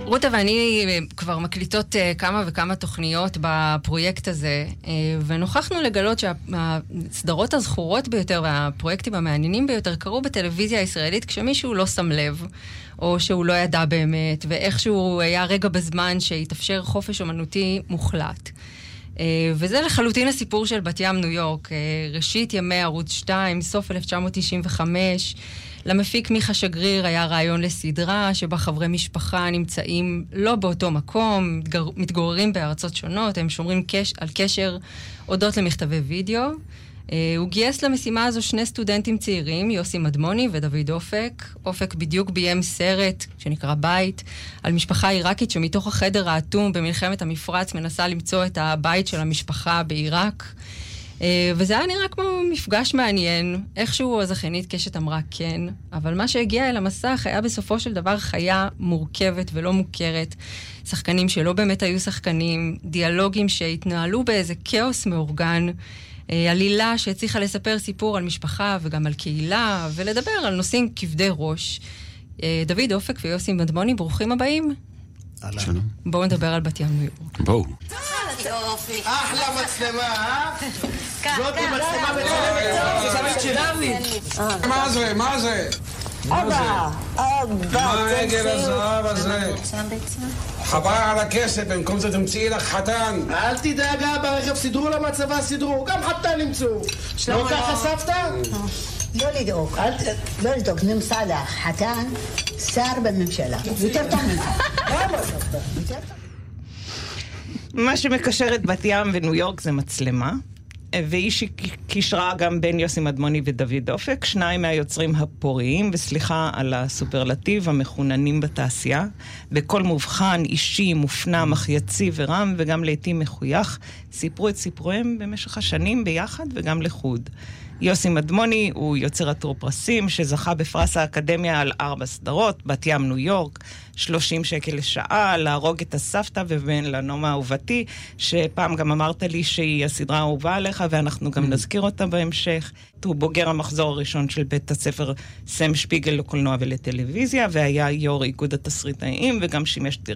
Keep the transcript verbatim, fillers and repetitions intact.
רותה ואני כבר מקליטות כמה וכמה תוכניות בפרויקט הזה, ונוכחנו לגלות שהסדרות הזכורות ביותר והפרויקטים המעניינים ביותר קרו בטלוויזיה הישראלית כשמישהו לא שם לב, או שהוא לא ידע באמת, ואיכשהו היה רגע בזמן שהתאפשר חופש אומנותי מוחלט. וזה לחלוטין הסיפור של בת ים ניו יורק, ראשית ימי ערוץ שתיים, סוף אלף תשע מאות תשעים וחמש, למפיק מיכה שגריר היה רעיון לסדרה שבה חברי משפחה נמצאים לא באותו מקום, מתגוררים בארצות שונות, הם שומרים קש, על קשר הודות למכתבי וידאו. הוא גייס למשימה הזו שני סטודנטים צעירים, יוסי מדמוני ודוד אופק. אופק בדיוק ביים סרט שנקרא בית, על משפחה עיראקית שמתוך החדר האטום במלחמת המפרץ מנסה למצוא את הבית של המשפחה בעיראק. וזה היה נראה כמו מפגש מעניין, איכשהו הזכיינית קשת אמרה כן, אבל מה שהגיע אל המסך היה בסופו של דבר חיה מורכבת ולא מוכרת, שחקנים שלא באמת היו שחקנים, דיאלוגים שהתנהלו באיזה כאוס מאורגן, עלילה שהצליחה לספר סיפור על משפחה וגם על קהילה, ולדבר על נושאים כבדי ראש. דוד אופק ויוסי מדמוני, ברוכים הבאים. שלום. בואו נדבר על בת ים ניו יורק. בואו. אחלה מצלמה, אה? זאת מצלמה מצלמת שלי. מה זה? מה זה? אבא, אבא, מה העגל הזהב הזה? חבל על הכסף, במקום זה תמצאי לך חתן. אל תדאג, אבא, רכב סידרו למצבה, סידרו, גם חתן נמצאו. לא ככה סבתא? לא לדאוג, לא לדאוג, נמצא לך חתן, שר בממשלה. יותר טוב ממך. למה סבתא? יותר טוב. מה שמקשר את בת ים וניו יורק זה מצלמה, והיא שקישרה גם בין יוסי מדמוני ודוד אופק, שניים מהיוצרים הפוריים, וסליחה על הסופרלטיב, המחוננים בתעשייה, בכל מובחן, אישי, מופנם, אך יציב ורם, וגם לעתים מחוייך, סיפרו את סיפוריהם במשך השנים ביחד וגם לחוד. יוסי מדמוני הוא יוצר עטור פרסים שזכה בפרס האקדמיה על ארבע סדרות, בת ים ניו יורק, שלושים שקל לשעה, להרוג את הסבתא ובן לנומה אהובתי, שפעם גם אמרת לי שהיא הסדרה האהובה עליך, ואנחנו גם נזכיר אותה בהמשך. הוא בוגר המחזור הראשון של בית הספר סם שפיגל לקולנוע ולטלוויזיה, והיה יו"ר איגוד התסריטאים, וגם שימש